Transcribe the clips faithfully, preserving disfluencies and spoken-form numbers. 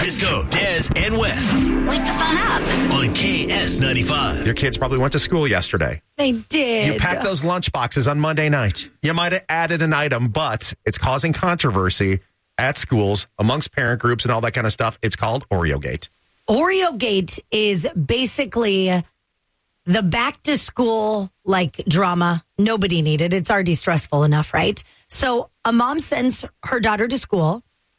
Crisco, Des, and Wes. Wake the phone up. On K S ninety-five. Your kids probably went to school yesterday. They did. You packed those lunch boxes on Monday night. You might have added an item, but it's causing controversy at schools amongst parent groups and all that kind of stuff. It's called Oreo Gate. Oreo Gate is basically the back to school like drama nobody needed. It's already stressful enough, right? So a mom sends her daughter to school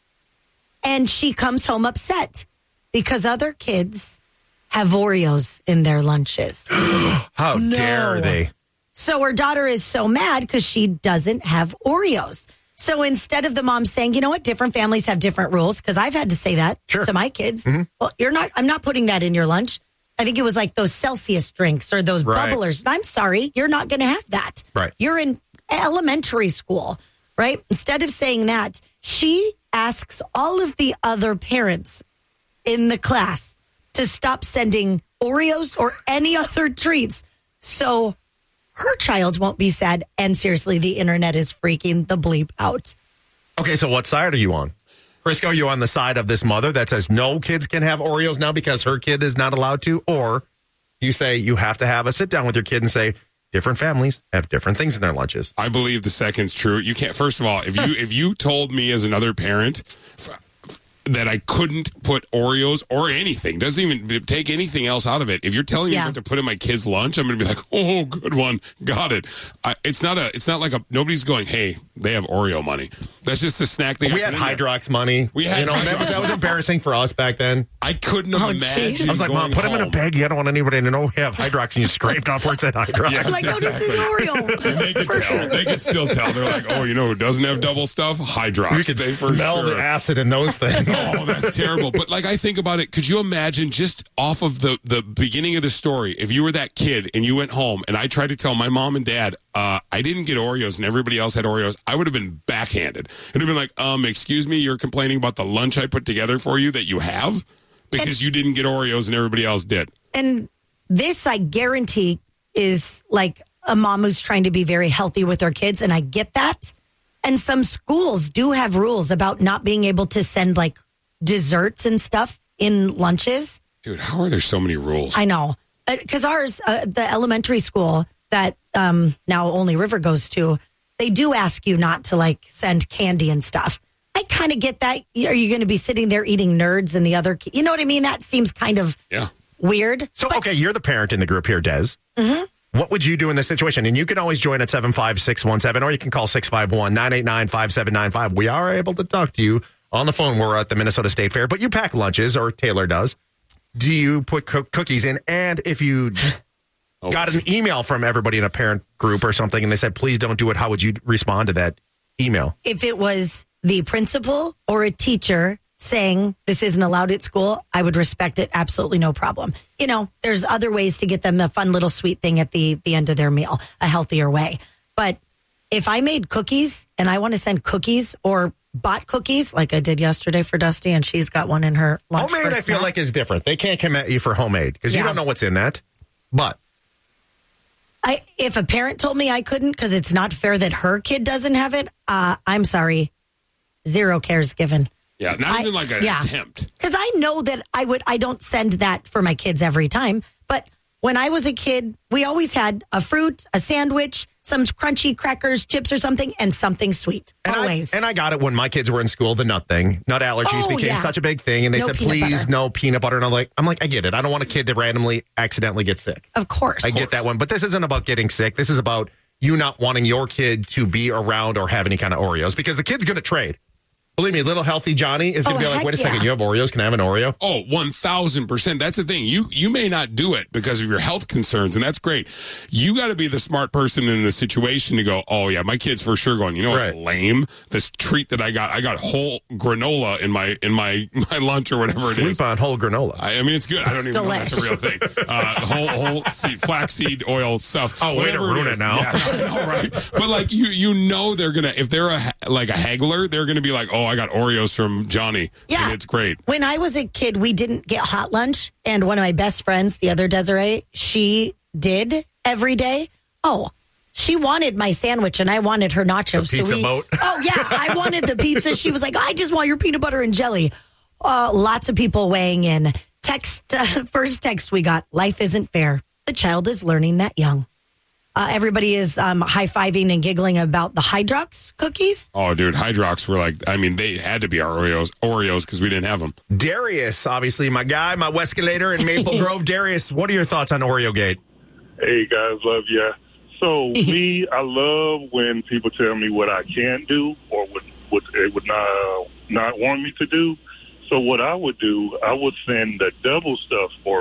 and she comes home upset because other kids have Oreos in their lunches. How No. dare they? So her daughter is so mad because she doesn't have Oreos. So instead of the mom saying, you know what, different families have different rules, because I've had to say that Sure. to my kids. Mm-hmm. Well, you're not, I'm not putting that in your lunch. I think it was like those Celsius drinks or those Right. bubblers. I'm sorry, you're not going to have that. Right. You're in elementary school, right? Instead of saying that, she asks all of the other parents in the class to stop sending Oreos or any other treats. So her child won't be sad. And seriously, the internet is freaking the bleep out. Okay, so what side are you on? Crisco, are you on the side of this mother that says no kids can have Oreos now because her kid is not allowed to? Or you say you have to have a sit down with your kid and say different families have different things in their lunches? I believe the second's true. You can't. First of all, if you if you told me as another parent f- that I couldn't put Oreos or anything, doesn't even take anything else out of it. If you're telling Yeah. me what to put in my kid's lunch, I'm going to be like, oh, good one, got it. I, it's not a. It's not like a. Nobody's going, hey, they have Oreo money. That's just a snack they We got had put in there. Hydrox money. We had you know, that was, that was embarrassing for us back then. I couldn't have Oh, imagined. geez. I was like, Mom, going put them in a home. baggie. I don't want anybody to know we have Hydrox. And you scraped off where it said Hydrox. Yes. Like, oh, this is Oreo. They could tell. They could still tell. They're like, oh, you know who doesn't have double stuff? Hydrox. You could They for smell sure. the acid in those things. Oh, that's terrible. But like I think about it, could you imagine just off of the, the beginning of the story, if you were that kid and you went home and I tried to tell my mom and dad, uh, I didn't get Oreos and everybody else had Oreos, I would have been backhanded. It would have been like, um, excuse me, you're complaining about the lunch I put together for you that you have because you didn't get Oreos and everybody else did. And this, I guarantee, is like a mom who's trying to be very healthy with her kids. And I get that. And some schools do have rules about not being able to send like desserts and stuff in lunches. Dude, how are there so many rules? I know. Because ours, uh, the elementary school that um, now only River goes to, they do ask you not to like send candy and stuff. I kind of get that. Are you going to be sitting there eating Nerds and the other, you know what I mean? That seems kind of yeah. weird. So, okay, you're the parent in the group here, Des. Mm-hmm. What would you do in this situation? And you can always join at seven five six one seven, or you can call six five one, nine eight nine, five seven nine five. We are able to talk to you on the phone. We're at the Minnesota State Fair, but you pack lunches, or Taylor does. Do you put co- cookies in? And if you Oh. got an email from everybody in a parent group or something, and they said, please don't do it, how would you respond to that email? If it was the principal or a teacher saying this isn't allowed at school, I would respect it. Absolutely no problem. You know, there's other ways to get them a fun little sweet thing at the, the end of their meal, a healthier way. But if I made cookies and I want to send cookies or bought cookies like I did yesterday for Dusty, and she's got one in her lunch. Homemade, for I feel snack. like, is different. They can't come at you for homemade because you Yeah. don't know what's in that. But I, if a parent told me I couldn't because it's not fair that her kid doesn't have it, uh, I'm sorry. Zero cares given. Yeah, not I- even like an yeah. attempt. Because I know that I would, I don't send that for my kids every time. But when I was a kid, we always had a fruit, a sandwich, some crunchy crackers, chips or something, and something sweet. And Always. I, and I got it when my kids were in school, the nut thing. Nut allergies Oh, became yeah. such a big thing. And they No said, peanut please, butter. no peanut butter. And I'm like, I'm like, I get it. I don't want a kid to randomly accidentally get sick. of course. I get that one. But this isn't about getting sick. This is about you not wanting your kid to be around or have any kind of Oreos because the kid's going to trade. Believe me, little healthy Johnny is going to Oh, be like, heck wait a yeah. second, you have Oreos? Can I have an Oreo? Oh, one thousand percent. That's the thing. You you may not do it because of your health concerns, and that's great. You got to be the smart person in the situation to go, oh, yeah, my kid's for sure going, you know what's Right. lame? This treat that I got, I got whole granola in my in my, my lunch or whatever it is. Sleep on whole granola. I, I mean, it's good. I don't even know if that's a real thing. Uh, whole whole seed, flaxseed oil stuff. Oh, way to whatever ruin it is. now. Yeah, I know, right? But like you, you know, they're gonna if they're a ha- like a haggler, they're gonna be like, oh, I got Oreos from Johnny. Yeah. And it's great. When I was a kid, we didn't get hot lunch. And one of my best friends, the other Desiree, she did every day. Oh, she wanted my sandwich and I wanted her nachos. The pizza we, boat. Oh, yeah. I wanted the pizza. She was like, I just want your peanut butter and jelly. Uh, lots of people weighing in. Text, uh, first text we got, life isn't fair. The child is learning that young. Uh, everybody is um, high-fiving and giggling about the Hydrox cookies. Oh, dude, Hydrox were like, I mean, they had to be our Oreos Oreos because we didn't have them. Darius, obviously my guy, my Wescalator in Maple Grove. Darius, what are your thoughts on Oreo Gate? Hey, guys, love ya. So, me, I love when people tell me what I can't do or what, what they would not, not want me to do. So what I would do, I would send the double stuff for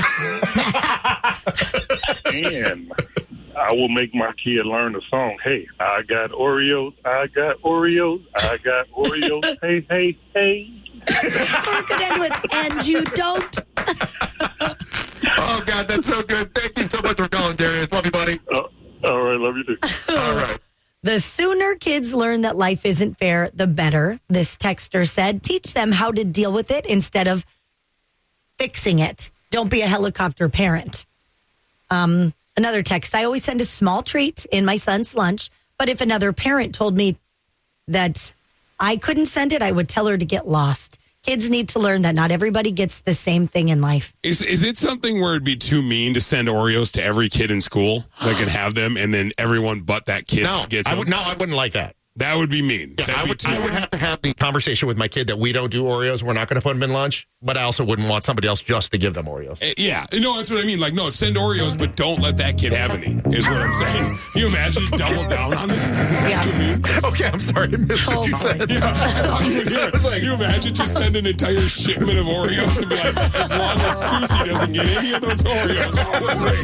me. And I will make my kid learn the song. Hey, I got Oreos, I got Oreos, I got Oreos, hey, hey, hey. Or it could end with, and you don't. Oh, God, that's so good. Thank you so much for calling, Darius. Love you, buddy. Uh, all right, love you too. All right. The sooner kids learn that life isn't fair, the better, this texter said. Teach them how to deal with it instead of fixing it. Don't be a helicopter parent. Um, another text, I always send a small treat in my son's lunch, but if another parent told me that I couldn't send it, I would tell her to get lost. Kids need to learn that not everybody gets the same thing in life. Is is it something where it'd be too mean to send Oreos to every kid in school that can have them, and then everyone but that kid No, gets I them? would, no, I wouldn't like that. That would be mean. Yeah, That'd I be would, too I would mean. have to have the conversation with my kid that we don't do Oreos. We're not going to put them in lunch, but I also wouldn't want somebody else just to give them Oreos. Uh, Yeah, no, that's what I mean. Like, no, send Oreos, but don't let that kid have any, is what I'm saying. Can you imagine you double down on this? Is that Yeah. too mean? Okay, I'm sorry. I missed what Oh, you my said. Yeah, I mean, here, I was like- you imagine just send an entire shipment of Oreos and be like, as long as Susie doesn't get any of those Oreos, we're great.